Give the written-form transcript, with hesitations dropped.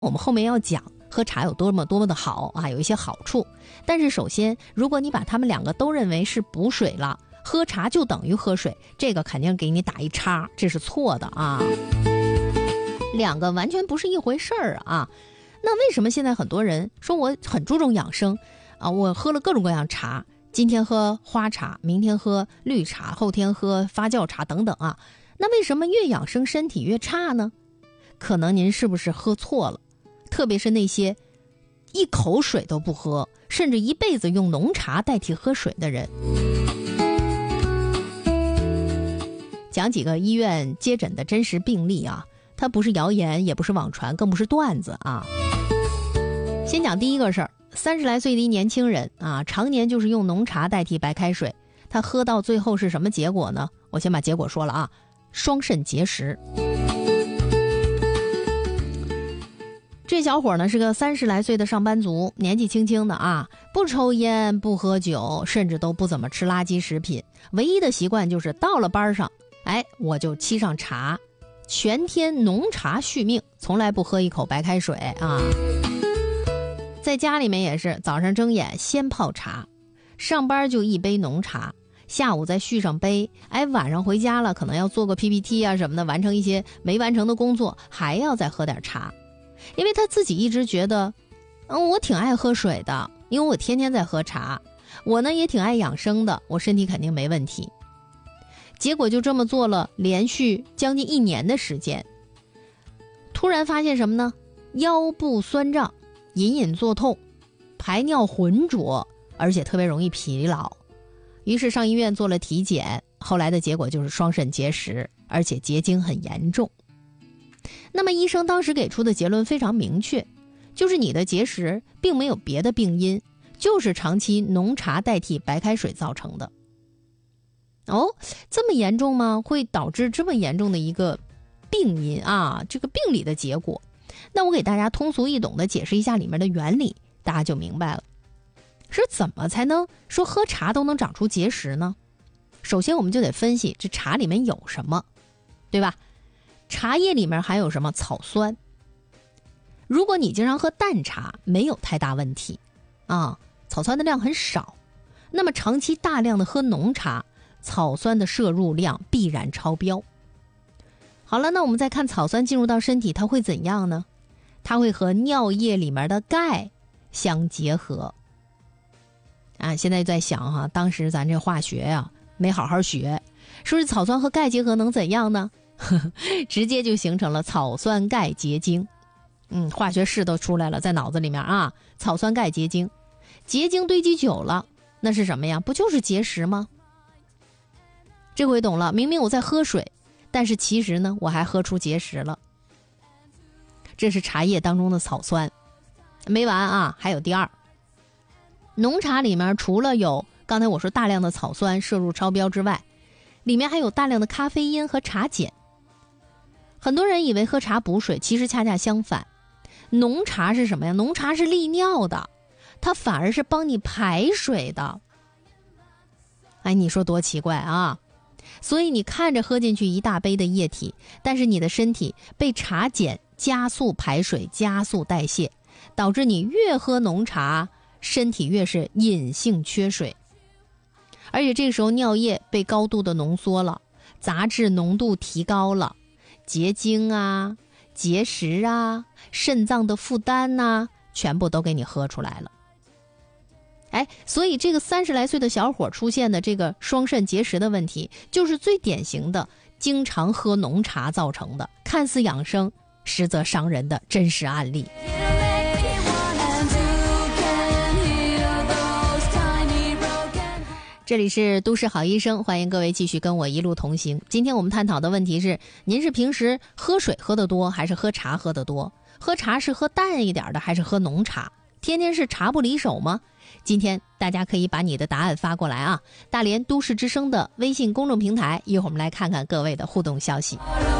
我们后面要讲喝茶有多么的好啊，有一些好处。但是首先，如果你把他们两个都认为是补水了，喝茶就等于喝水，这个肯定给你打一叉，这是错的啊。两个完全不是一回事儿啊。那为什么现在很多人说我很注重养生啊？我喝了各种各样茶，今天喝花茶，明天喝绿茶，后天喝发酵茶等等啊。那为什么越养生身体越差呢？可能您是不是喝错了？特别是那些一口水都不喝，甚至一辈子用浓茶代替喝水的人。讲几个医院接诊的真实病例啊，它不是谣言，也不是网传，更不是段子啊。先讲第一个事儿，30来岁的一年轻人啊，常年就是用浓茶代替白开水，他喝到最后是什么结果呢？我先把结果说了啊，双肾结石。这小伙呢是个30来岁的上班族，年纪轻轻的啊，不抽烟不喝酒，甚至都不怎么吃垃圾食品，唯一的习惯就是到了班上，我就沏上茶，全天浓茶续命，从来不喝一口白开水啊。在家里面也是早上睁眼先泡茶，上班就一杯浓茶，下午再续上杯，晚上回家了可能要做个 PPT 啊什么的，完成一些没完成的工作，还要再喝点茶。因为他自己一直觉得我挺爱喝水的，因为我天天在喝茶，我呢也挺爱养生的，我身体肯定没问题。结果就这么做了连续将近1年的时间，突然发现什么呢？腰部酸胀，隐隐作痛，排尿浑浊，而且特别容易疲劳。于是上医院做了体检，后来的结果就是双肾结石，而且结晶很严重。那么医生当时给出的结论非常明确，就是你的结石并没有别的病因，就是长期浓茶代替白开水造成的。这么严重吗？会导致这么严重的一个病因啊，这个病理的结果。那我给大家通俗易懂的解释一下里面的原理，大家就明白了。是怎么才能说喝茶都能长出结石呢？首先我们就得分析这茶里面有什么，对吧？茶叶里面含有什么？草酸。如果你经常喝淡茶，没有太大问题啊，草酸的量很少。那么长期大量的喝浓茶，草酸的摄入量必然超标。好了，那我们再看草酸进入到身体，它会怎样呢？它会和尿液里面的钙相结合。现在在想哈，当时咱这化学呀没好好学，说是草酸和钙结合能怎样呢？直接就形成了草酸钙结晶。化学式都出来了，在脑子里面啊，草酸钙结晶。结晶堆积久了，那是什么呀？不就是结石吗？这回懂了，明明我在喝水，但是其实呢，我还喝出结石了。这是茶叶当中的草酸。没完啊，还有第二。浓茶里面除了有刚才我说大量的草酸摄入超标之外，里面还有大量的咖啡因和茶碱。很多人以为喝茶补水，其实恰恰相反。浓茶是什么呀？浓茶是利尿的，它反而是帮你排水的。你说多奇怪啊！所以你看着喝进去一大杯的液体，但是你的身体被茶碱加速排水，加速代谢，导致你越喝浓茶，身体越是隐性缺水。而且这个时候尿液被高度的浓缩了，杂质浓度提高了，结晶啊、结石啊、肾脏的负担啊，全部都给你喝出来了。所以这个30来岁的小伙出现的这个双肾结石的问题，就是最典型的经常喝浓茶造成的，看似养生，实则伤人的真实案例。这里是都市好医生，欢迎各位继续跟我一路同行。今天我们探讨的问题是，您是平时喝水喝得多，还是喝茶喝得多？喝茶是喝淡一点的，还是喝浓茶？天天是茶不离手吗？今天大家可以把你的答案发过来啊，大连都市之声的微信公众平台，一会儿我们来看看各位的互动消息。